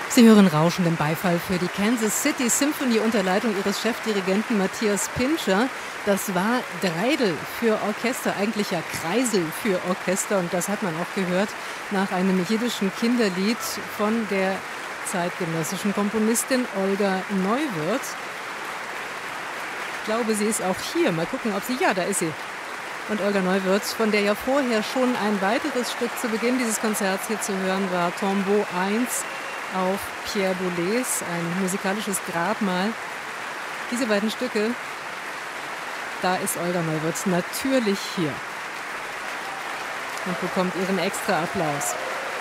Sie hören rauschenden Beifall für die Kansas City Symphony unter Leitung ihres Chefdirigenten Matthias Pintscher. Das war Dreidel für Orchester, eigentlich ja Kreisel für Orchester. Und das hat man auch gehört nach einem jiddischen Kinderlied von der zeitgenössischen Komponistin Olga Neuwirth. Ich glaube, sie ist auch hier. Mal gucken, ob sie... Ja, da ist sie. Und Olga Neuwirth, von der ja vorher schon ein weiteres Stück zu Beginn dieses Konzerts hier zu hören war, Tombeau 1 auf Pierre Boulez, ein musikalisches Grabmal. Diese beiden Stücke, da ist Olga Neuwirth natürlich hier und bekommt ihren extra Applaus.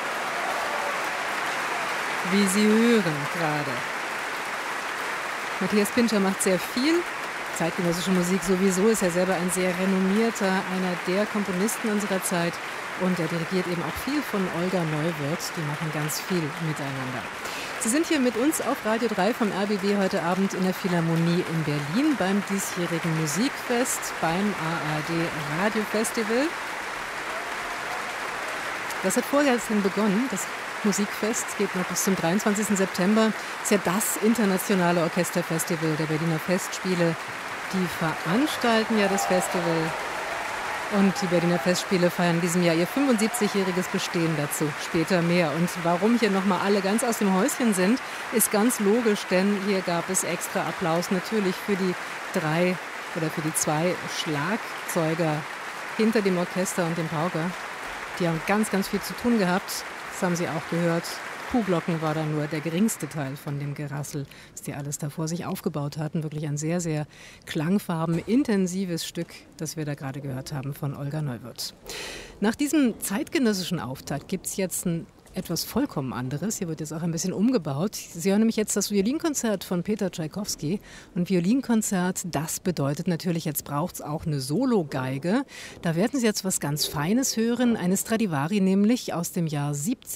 Wie Sie hören gerade. Matthias Pintscher macht sehr viel. Zeitgenössische Musik sowieso, ist er selber ein sehr renommierter, einer der Komponisten unserer Zeit. Und er dirigiert eben auch viel von Olga Neuwirth. Die machen ganz viel miteinander. Sie sind hier mit uns auf Radio 3 vom RBB heute Abend in der Philharmonie in Berlin beim diesjährigen Musikfest, beim ARD Radiofestival. Das hat vorgestern begonnen. Das Musikfest geht noch bis zum 23. September. Das ist ja das internationale Orchesterfestival der Berliner Festspiele. Die veranstalten ja das Festival. Und die Berliner Festspiele feiern in diesem Jahr ihr 75-jähriges Bestehen dazu. Später mehr. Und warum hier nochmal alle ganz aus dem Häuschen sind, ist ganz logisch, denn hier gab es extra Applaus natürlich für die zwei Schlagzeuger hinter dem Orchester und dem Pauker. Die haben ganz, ganz viel zu tun gehabt. Das haben Sie auch gehört. Kuhglocken war da nur der geringste Teil von dem Gerassel, was die alles da vor sich aufgebaut hatten. Wirklich ein sehr, sehr klangfarbenintensives Stück, das wir da gerade gehört haben von Olga Neuwirth. Nach diesem zeitgenössischen Auftakt gibt es jetzt etwas vollkommen anderes. Hier wird jetzt auch ein bisschen umgebaut. Sie hören nämlich jetzt das Violinkonzert von Peter Tschaikowski. Und Violinkonzert, das bedeutet natürlich, jetzt braucht es auch eine Sologeige. Da werden Sie jetzt was ganz Feines hören. Eine Stradivari nämlich aus dem Jahr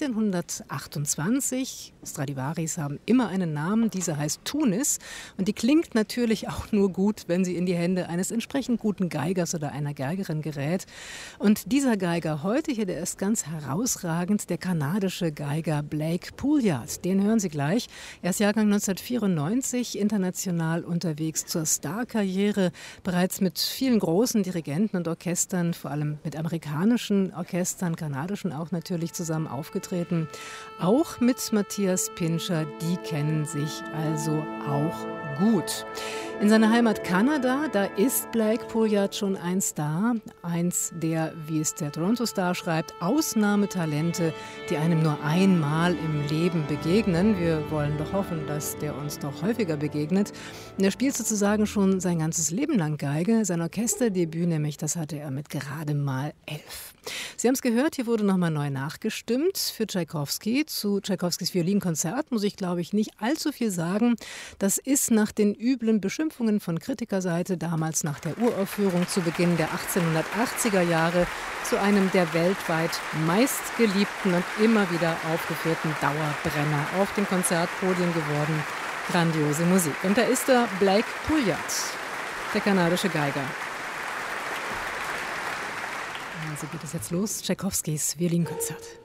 1728. Stradivaris haben immer einen Namen. Diese heißt Tunis. Und die klingt natürlich auch nur gut, wenn sie in die Hände eines entsprechend guten Geigers oder einer Geigerin gerät. Und dieser Geiger heute hier, der ist ganz herausragend, der kanadische Geiger Blake Pouliot. Den hören Sie gleich. Er ist Jahrgang 1994, international unterwegs zur Starkarriere, bereits mit vielen großen Dirigenten und Orchestern, vor allem mit amerikanischen Orchestern, kanadischen auch natürlich zusammen aufgetreten. Auch mit Matthias Pintscher, die kennen sich also auch gut. In seiner Heimat Kanada, da ist Blake Pouliot schon ein Star. Eins der, wie es der Toronto Star schreibt, Ausnahmetalente, die einem nur einmal im Leben begegnen. Wir wollen doch hoffen, dass der uns doch häufiger begegnet. Und er spielt sozusagen schon sein ganzes Leben lang Geige. Sein Orchesterdebüt nämlich, das hatte er mit gerade mal 11. Sie haben es gehört, hier wurde nochmal neu nachgestimmt für Tschaikowski. Zu Tschaikowskis Violinkonzert muss ich, glaube ich, nicht allzu viel sagen. Das ist nach den üblen Beschimpfungen von Kritikerseite, damals nach der Uraufführung zu Beginn der 1880er Jahre, zu einem der weltweit meistgeliebten und immer wieder aufgeführten Dauerbrenner auf den Konzertpodien geworden. Grandiose Musik. Und da ist der Blake Pouliot, der kanadische Geiger. Also geht es jetzt los, Tschaikowskis Violinkonzert.